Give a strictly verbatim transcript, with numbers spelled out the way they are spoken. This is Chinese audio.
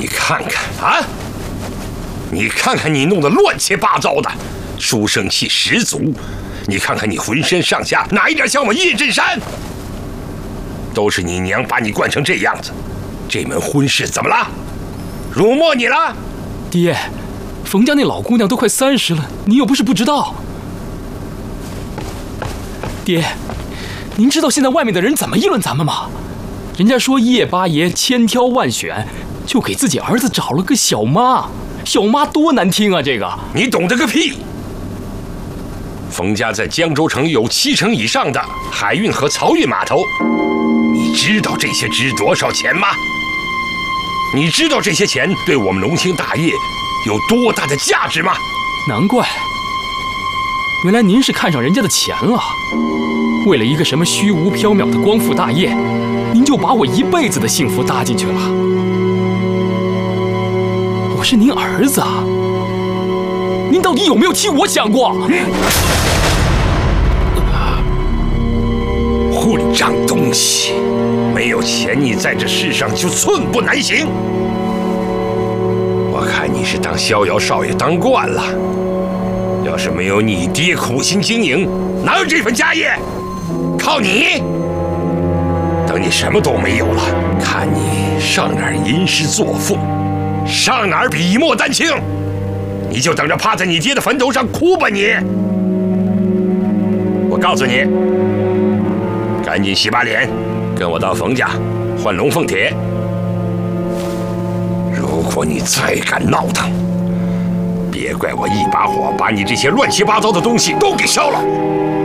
你看看啊，你看看你弄得乱七八糟的，书生气十足。你看看你浑身上下哪一点像我叶振山？都是你娘把你惯成这样子。这门婚事怎么了？辱没你了？ 爹，冯家那老姑娘都快三十了，你又不是不知道。爹，您知道现在外面的人怎么议论咱们吗？人家说叶八爷千挑万选，就给自己儿子找了个小妈，小妈多难听啊！这个你懂得个屁！冯家在江州城有七成以上的海运和漕运码头，你知道这些值多少钱吗？你知道这些钱对我们龙兴大业有多大的价值吗？ 难怪，原来您是看上人家的钱了。为了一个什么虚无缥缈的光复大业，您就把我一辈子的幸福搭进去了。我是您儿子啊，您到底有没有替我想过？ 混账东西！没有钱，你在这世上就寸步难行。我看你是当逍遥少爷当惯了，要是没有你爹苦心经营，哪有这份家业？靠你！等你什么都没有了，看你上哪儿吟诗作赋，上哪儿笔墨丹青，你就等着趴在你爹的坟头上哭吧你！我告诉你，赶紧洗把脸，跟我到冯家换龙凤帖。如果你再敢闹腾，别怪我一把火把你这些乱七八糟的东西都给烧了。